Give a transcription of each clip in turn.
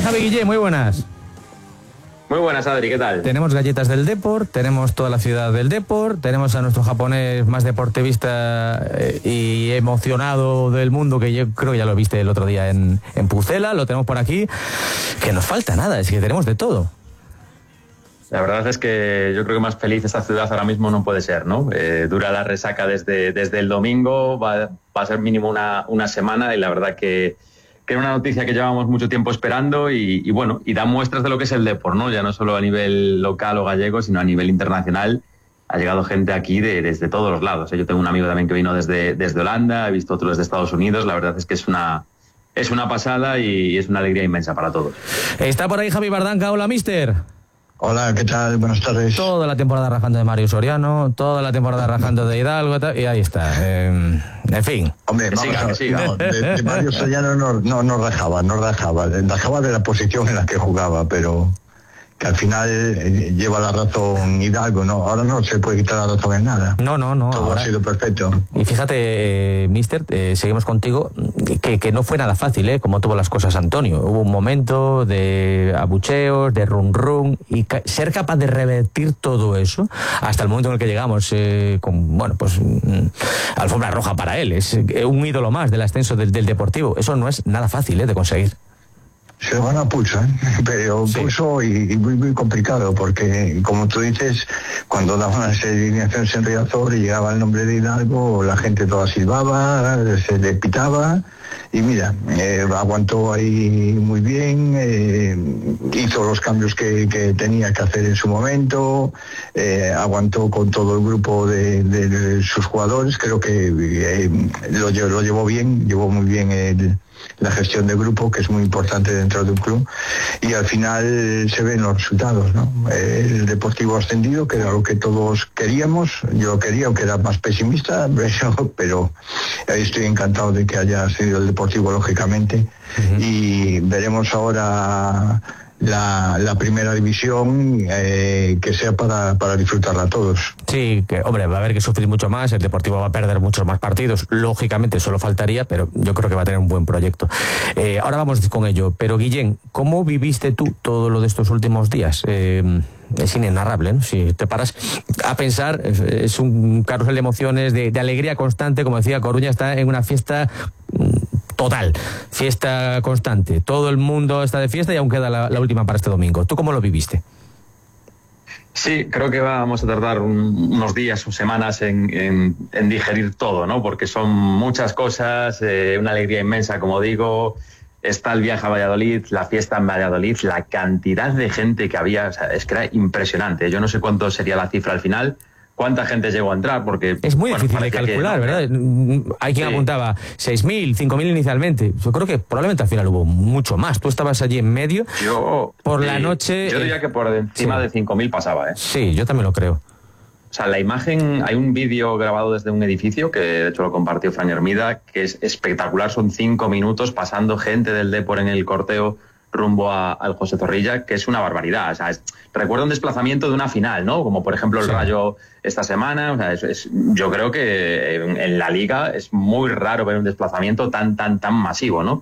Javi Guillén, muy buenas. Muy buenas, Adri, ¿qué tal? Tenemos galletas del Deport, tenemos toda la ciudad del Deport, tenemos a nuestro japonés más deportivista y emocionado del mundo, que yo creo que ya lo viste el otro día en Pucela, lo tenemos por aquí, que nos falta nada, es que tenemos de todo. La verdad es que yo creo que más feliz esta ciudad ahora mismo no puede ser, ¿no? Dura la resaca desde el domingo, va a ser mínimo una semana, y la verdad que era una noticia que llevábamos mucho tiempo esperando y bueno, y da muestras de lo que es el deporte, ¿no? Ya no solo a nivel local o gallego, sino a nivel internacional. Ha llegado gente aquí desde todos los lados. Yo tengo un amigo también que vino desde Holanda, he visto otros desde Estados Unidos. La verdad es que es una pasada y es una alegría inmensa para todos. Está por ahí Javi Bardanca. Hola, mister. Hola, ¿qué tal? Buenas tardes. Toda la temporada rajando de Mario Soriano, toda la temporada rajando de Hidalgo, y ahí está. En fin. Hombre, siga. No, de Mario Soriano no rajaba de la posición en la que jugaba, pero que al final lleva la razón Hidalgo, ¿no? Ahora no se puede quitar la razón en nada. No. Todo ahora ha sido perfecto. Y fíjate, mister, seguimos contigo, que no fue nada fácil, como tuvo las cosas Antonio. Hubo un momento de abucheos, de run, y ser capaz de revertir todo eso, hasta el momento en el que llegamos, alfombra roja para él. Es un ídolo más del ascenso del Deportivo. Eso no es nada fácil, de conseguir. Se lo van a pulso, pero sí. Pulso y muy complicado, porque como tú dices, cuando daban las alineaciones en Riazor y llegaba el nombre de Hidalgo, la gente toda silbaba, se le pitaba, y mira, aguantó ahí muy bien, hizo los cambios que tenía que hacer en su momento, aguantó con todo el grupo de sus jugadores. Creo que lo llevó muy bien la gestión de grupo, que es muy importante dentro de un club, y al final se ven los resultados, ¿no? El Deportivo ha ascendido, que era lo que todos queríamos. Yo quería, aunque era más pesimista, pero estoy encantado de que haya ascendido el Deportivo, lógicamente. Uh-huh. Y veremos ahora la primera división, que sea para disfrutarla todos. Sí, que hombre, va a haber que sufrir mucho más, el Deportivo va a perder muchos más partidos, lógicamente solo faltaría, pero yo creo que va a tener un buen proyecto. Ahora vamos con ello, pero Guillén, ¿cómo viviste tú todo lo de estos últimos días? Es inenarrable, ¿no? Si te paras a pensar, es un carrusel de emociones, de alegría constante. Como decía, Coruña está en una fiesta total, fiesta constante. Todo el mundo está de fiesta y aún queda la última para este domingo. ¿Tú cómo lo viviste? Sí, creo que vamos a tardar unos días o semanas en digerir todo, ¿no? Porque son muchas cosas, una alegría inmensa, como digo. Está el viaje a Valladolid, la fiesta en Valladolid, la cantidad de gente que había, o sea, es que era impresionante. Yo no sé cuánto sería la cifra al final, cuánta gente llegó a entrar, porque es muy difícil de calcular, ¿verdad? Hay quien apuntaba 6.000, 5.000 inicialmente. Yo creo que probablemente al final hubo mucho más. Tú estabas allí en medio. La noche. Yo diría que por encima de 5.000 pasaba, Sí, yo también lo creo. O sea, la imagen, hay un vídeo grabado desde un edificio, que de hecho lo compartió Fran Hermida, que es espectacular. Son 5 minutos pasando gente del Depor en el corteo rumbo al José Zorrilla, que es una barbaridad. O sea, recuerdo un desplazamiento de una final, ¿no? Como por ejemplo el Rayo esta semana. O sea, yo creo que en la Liga es muy raro ver un desplazamiento tan masivo, ¿no?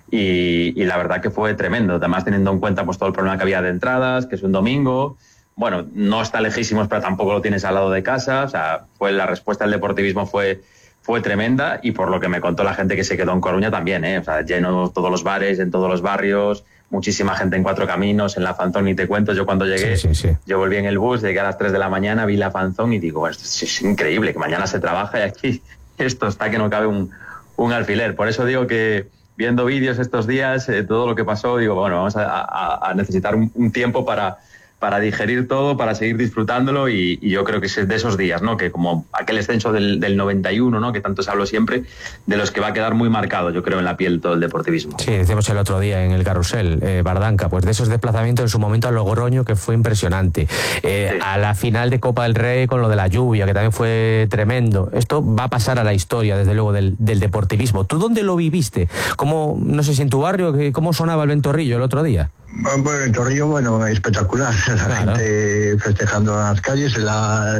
Y la verdad que fue tremendo. Además, teniendo en cuenta pues todo el problema que había de entradas, que es un domingo. Bueno, no está lejísimos, pero tampoco lo tienes al lado de casa. O sea, la respuesta del deportivismo fue tremenda, y por lo que me contó la gente que se quedó en Coruña también, O sea, lleno todos los bares, en todos los barrios, muchísima gente en Cuatro Caminos, en la Fanzón, ni te cuento. Yo cuando llegué, yo volví en el bus, llegué a las 3 de la mañana, vi la Fanzón y digo, esto es increíble, que mañana se trabaja y aquí esto está que no cabe un alfiler. Por eso digo que viendo vídeos estos días, todo lo que pasó, digo, bueno, vamos a necesitar un tiempo para digerir todo, para seguir disfrutándolo, y yo creo que es de esos días, ¿no? Que como aquel ascenso del 91, ¿no? Que tanto se habló siempre, de los que va a quedar muy marcado, yo creo, en la piel todo el deportivismo. Sí, decíamos el otro día en el carrusel, Bardanca, pues de esos desplazamientos en su momento a Logroño, que fue impresionante, a la final de Copa del Rey con lo de la lluvia, que también fue tremendo. Esto va a pasar a la historia, desde luego, del deportivismo. ¿Tú dónde lo viviste? ¿Cómo, no sé si en tu barrio, cómo sonaba el Ventorrillo el otro día? Bueno, el Torrillo, espectacular. La gente festejando en las calles,